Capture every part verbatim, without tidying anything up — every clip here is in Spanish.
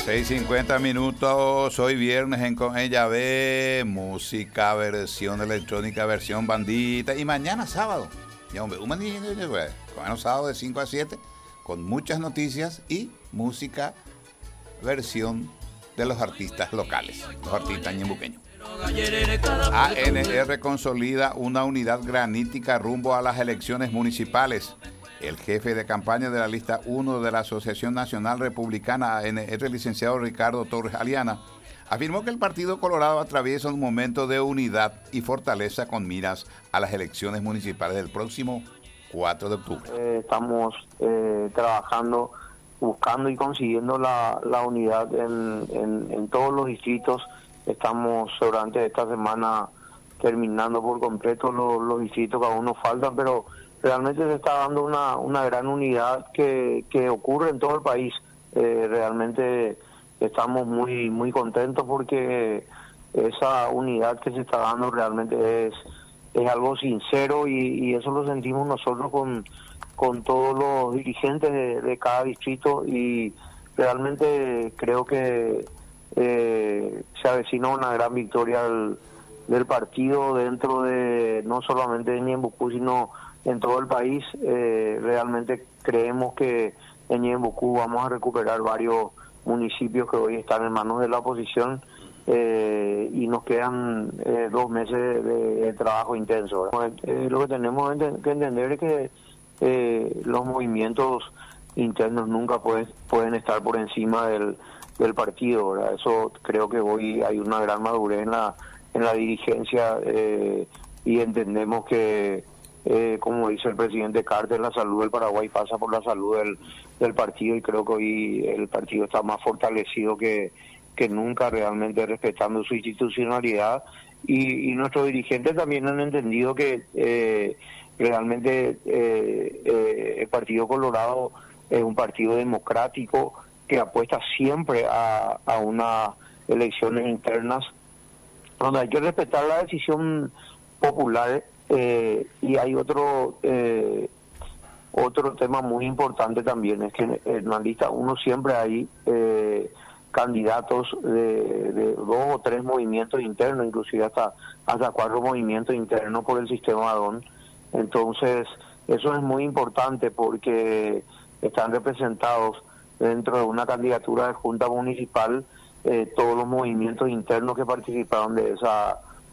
seis cincuenta minutos, hoy viernes en Con Ella Ve, música, versión electrónica, versión bandita, y mañana sábado, ya hombre, un mañana sábado de cinco a siete, con muchas noticias y música, versión de los artistas locales, los artistas ñembuqueños. A N R consolida una unidad granítica rumbo a las elecciones municipales. El jefe de campaña de la lista uno de la Asociación Nacional Republicana A N R, licenciado Ricardo Torres Aliana, afirmó que el Partido Colorado atraviesa un momento de unidad y fortaleza con miras a las elecciones municipales del próximo cuatro de octubre. Eh, estamos eh, trabajando, buscando y consiguiendo la, la unidad en, en, en todos los distritos. Estamos durante esta semana terminando por completo los, los distritos que aún nos faltan, pero realmente se está dando una, una gran unidad que, que ocurre en todo el país. Eh, realmente estamos muy muy contentos porque esa unidad que se está dando realmente es, es algo sincero y, y eso lo sentimos nosotros con, con todos los dirigentes de, de cada distrito y realmente creo que eh, se avecina una gran victoria del, del partido dentro de, no solamente de Ñembucú, sino en todo el país. Eh, realmente creemos que en Ñembucú vamos a recuperar varios municipios que hoy están en manos de la oposición eh, y nos quedan eh, dos meses de, de trabajo intenso. Eh, lo que tenemos que entender es que eh, los movimientos internos nunca pueden, pueden estar por encima del, del partido, ¿verdad? Eso creo que hoy hay una gran madurez en la, en la dirigencia eh, y entendemos que Eh, como dice el presidente Carter, la salud del Paraguay pasa por la salud del, del partido y creo que hoy el partido está más fortalecido que, que nunca, realmente respetando su institucionalidad y, y nuestros dirigentes también han entendido que eh, realmente eh, eh, el Partido Colorado es un partido democrático que apuesta siempre a, a unas elecciones internas donde hay que respetar la decisión popular. Eh, y hay otro eh, otro tema muy importante también, es que en la lista uno siempre hay eh, candidatos de, de dos o tres movimientos internos, inclusive hasta hasta cuatro movimientos internos por el sistema Adón. Entonces eso es muy importante porque están representados dentro de una candidatura de junta municipal eh, todos los movimientos internos que participaron de esa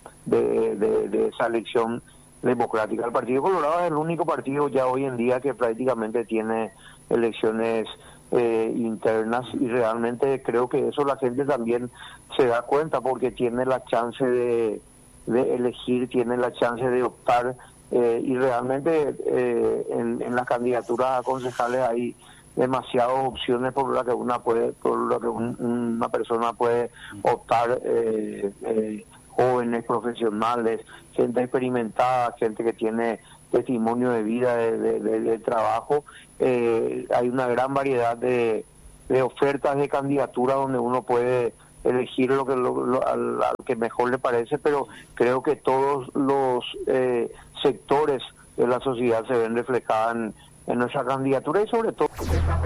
de, de, de esa elección democrática. El Partido Colorado es el único partido ya hoy en día que prácticamente tiene elecciones eh, internas y realmente creo que eso la gente también se da cuenta porque tiene la chance de, de elegir, tiene la chance de optar eh, y realmente eh, en, en las candidaturas a concejales hay demasiadas opciones por las que una puede, por lo que un, una persona puede optar, eh, eh, jóvenes, profesionales, gente experimentada, gente que tiene testimonio de vida, de, de, de, de trabajo. Eh, hay una gran variedad de, de ofertas de candidatura donde uno puede elegir lo que lo, lo, al, al que mejor le parece, pero creo que todos los eh, sectores de la sociedad se ven reflejados en, en nuestra candidatura y sobre todo...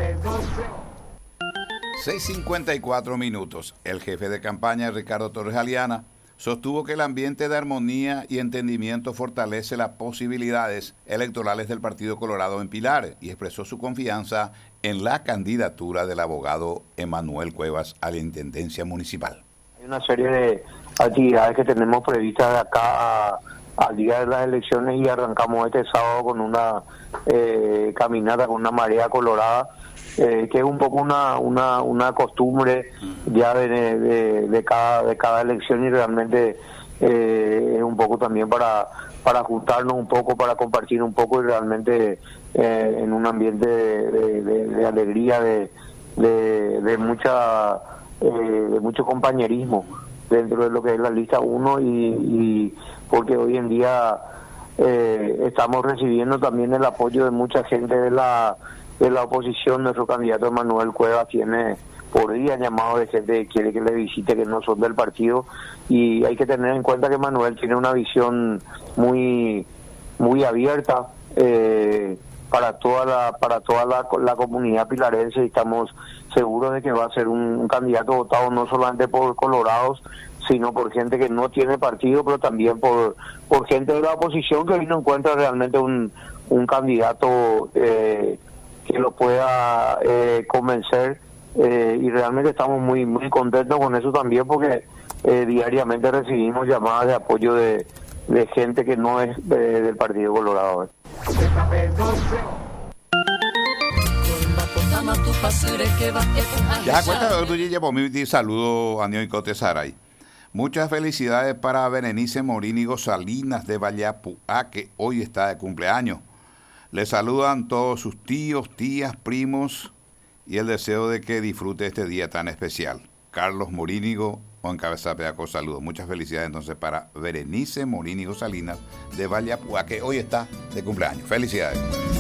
seis cincuenta y cuatro minutos. El jefe de campaña, Ricardo Torres Aliana, sostuvo que el ambiente de armonía y entendimiento fortalece las posibilidades electorales del Partido Colorado en Pilar y expresó su confianza en la candidatura del abogado Emanuel Cuevas a la Intendencia Municipal. Hay una serie de actividades que tenemos previstas de acá a, al día de las elecciones y arrancamos este sábado con una eh, caminata con una marea colorada. Eh, que es un poco una una, una costumbre ya de, de, de cada de cada elección y realmente eh, es un poco también para para juntarnos un poco, para compartir un poco y realmente eh, en un ambiente de, de, de, de alegría, de, de, de mucha eh, de mucho compañerismo dentro de lo que es la lista uno y, y porque hoy en día eh, estamos recibiendo también el apoyo de mucha gente de la de la oposición. Nuestro candidato Emanuel Cuevas tiene por día llamado de gente que quiere que le visite, que no son del partido, y hay que tener en cuenta que Manuel tiene una visión muy muy abierta, eh, para toda la para toda la, la comunidad pilarense, y estamos seguros de que va a ser un, un candidato votado no solamente por colorados, sino por gente que no tiene partido, pero también por por gente de la oposición que hoy no encuentra realmente un, un candidato eh, que lo pueda eh, convencer, eh, y realmente estamos muy muy contentos con eso también, porque eh, diariamente recibimos llamadas de apoyo de, de gente que no es eh, del Partido Colorado. Ya cuenta tú llevo mi saludo a Nio y Cote Saray. Muchas felicidades para Berenice Morínigo Salinas de Vallapuá, que hoy está de cumpleaños. Le saludan todos sus tíos, tías, primos, y el deseo de que disfrute este día tan especial. Carlos Morínigo, o en Cabeza Peaco, saludos. Muchas felicidades entonces para Berenice Morínigo Salinas de Vallapuá, que hoy está de cumpleaños. Felicidades.